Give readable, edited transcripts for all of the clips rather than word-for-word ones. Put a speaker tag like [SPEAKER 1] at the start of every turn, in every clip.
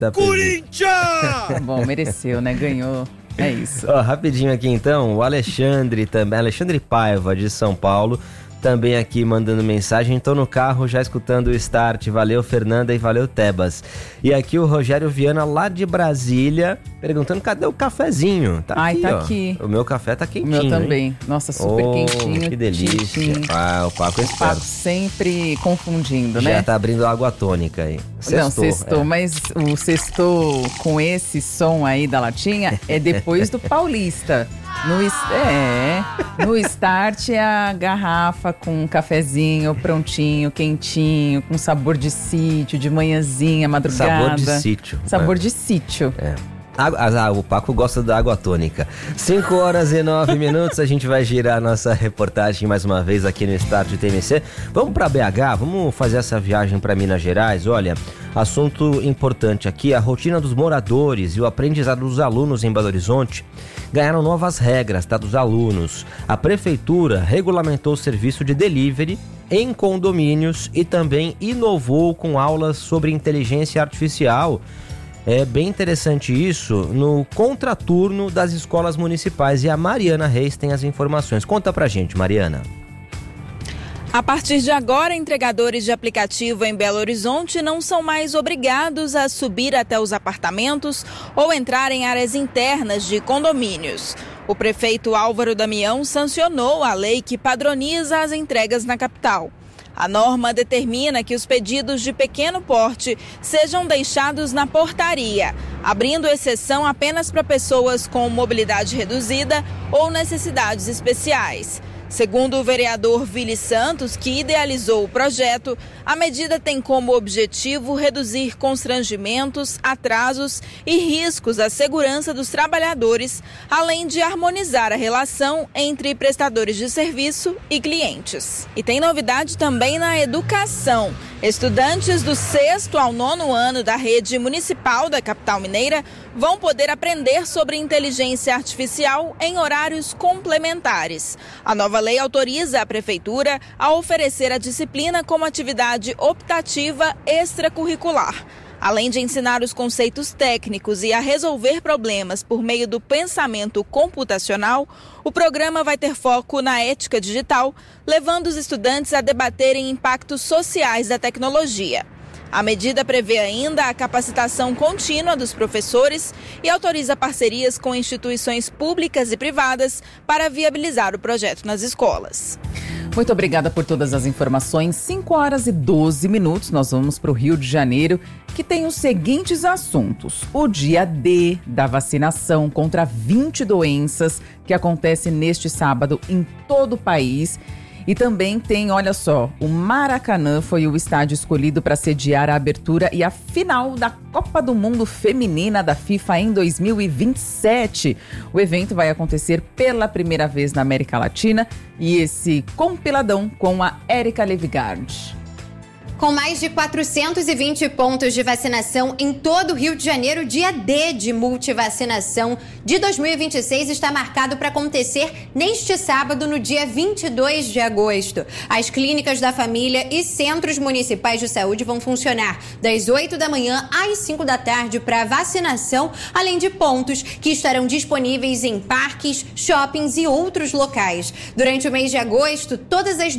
[SPEAKER 1] Corinthians!
[SPEAKER 2] Bom, mereceu, né? Ganhou. É isso.
[SPEAKER 3] Rapidinho aqui então, o Alexandre Paiva, de São Paulo, também aqui mandando mensagem. Tô no carro já escutando o Start. Valeu, Fernanda, e valeu, Tebas. E aqui o Rogério Viana, lá de Brasília, perguntando cadê o cafezinho. Tá aqui,
[SPEAKER 2] tá
[SPEAKER 3] ó.
[SPEAKER 2] Aqui.
[SPEAKER 3] O meu café tá quentinho,
[SPEAKER 2] o meu também.
[SPEAKER 3] hein?
[SPEAKER 2] Nossa, super quentinho.
[SPEAKER 3] Que delícia.
[SPEAKER 2] Tintim.
[SPEAKER 3] O Paco é esperto.
[SPEAKER 2] O Paco sempre confundindo, né?
[SPEAKER 3] Já tá abrindo água tônica aí.
[SPEAKER 2] Sextou, mas o sextou com esse som aí da latinha é depois do Paulista. No Start é a garrafa com um cafezinho prontinho, quentinho, com sabor de sítio, de manhãzinha, madrugada.
[SPEAKER 3] Sabor de sítio.
[SPEAKER 2] Sabor de sítio.
[SPEAKER 3] O Paco gosta da água tônica. 5h09, a gente vai girar a nossa reportagem mais uma vez aqui no Start de TMC. Vamos para BH, vamos fazer essa viagem para Minas Gerais. Olha, assunto importante aqui, a rotina dos moradores e o aprendizado dos alunos em Belo Horizonte ganharam novas regras, dos alunos. A prefeitura regulamentou o serviço de delivery em condomínios e também inovou com aulas sobre inteligência artificial. É bem interessante isso no contraturno das escolas municipais, e a Mariana Reis tem as informações. Conta pra gente, Mariana.
[SPEAKER 4] A partir de agora, entregadores de aplicativo em Belo Horizonte não são mais obrigados a subir até os apartamentos ou entrar em áreas internas de condomínios. O prefeito Álvaro Damião sancionou a lei que padroniza as entregas na capital. A norma determina que os pedidos de pequeno porte sejam deixados na portaria, abrindo exceção apenas para pessoas com mobilidade reduzida ou necessidades especiais. Segundo o vereador Vili Santos, que idealizou o projeto, a medida tem como objetivo reduzir constrangimentos, atrasos e riscos à segurança dos trabalhadores, além de harmonizar a relação entre prestadores de serviço e clientes. E tem novidade também na educação. Estudantes do 6º ao 9º ano da rede municipal da capital mineira vão poder aprender sobre inteligência artificial em horários complementares. A nova lei autoriza a prefeitura a oferecer a disciplina como atividade optativa extracurricular. Além de ensinar os conceitos técnicos e a resolver problemas por meio do pensamento computacional, o programa vai ter foco na ética digital, levando os estudantes a debaterem impactos sociais da tecnologia. A medida prevê ainda a capacitação contínua dos professores e autoriza parcerias com instituições públicas e privadas para viabilizar o projeto nas escolas.
[SPEAKER 2] Muito obrigada por todas as informações. 5h12, nós vamos para o Rio de Janeiro, que tem os seguintes assuntos. O dia D da vacinação contra 20 doenças, que acontece neste sábado em todo o país. E também tem, olha só, o Maracanã foi o estádio escolhido para sediar a abertura e a final da Copa do Mundo Feminina da FIFA em 2027. O evento vai acontecer pela primeira vez na América Latina, e esse compiladão com a Érica Levigard.
[SPEAKER 5] Com mais de 420 pontos de vacinação em todo o Rio de Janeiro, o dia D de multivacinação de 2026 está marcado para acontecer neste sábado, no dia 22 de agosto. As clínicas da família e centros municipais de saúde vão funcionar das 8 da manhã às 5 da tarde para vacinação, além de pontos que estarão disponíveis em parques, shoppings e outros locais. Durante o mês de agosto, todas as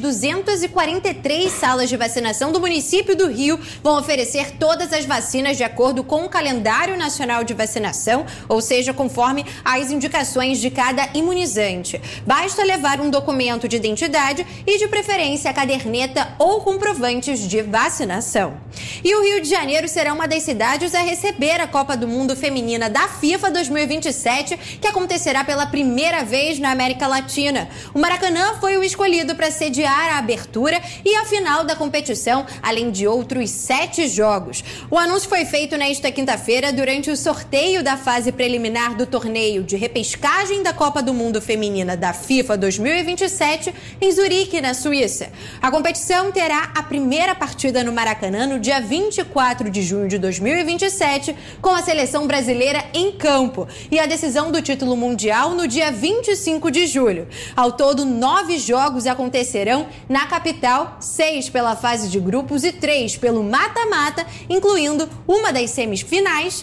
[SPEAKER 5] 243 salas de vacinação do município do Rio vão oferecer todas as vacinas de acordo com o calendário nacional de vacinação, ou seja, conforme as indicações de cada imunizante. Basta levar um documento de identidade e, de preferência, a caderneta ou comprovantes de vacinação. E o Rio de Janeiro será uma das cidades a receber a Copa do Mundo Feminina da FIFA 2027, que acontecerá pela primeira vez na América Latina. O Maracanã foi o escolhido para sediar a abertura e a final da competição, além de outros 7 jogos. O anúncio foi feito nesta quinta-feira durante o sorteio da fase preliminar do torneio de repescagem da Copa do Mundo Feminina da FIFA 2027 em Zurique, na Suíça. A competição terá a primeira partida no Maracanã no dia 24 de junho de 2027, com a seleção brasileira em campo, e a decisão do título mundial no dia 25 de julho. Ao todo, 9 jogos acontecerão na capital, 6 pela fase de grupos grupos e 3 pelo mata-mata, incluindo uma das semifinais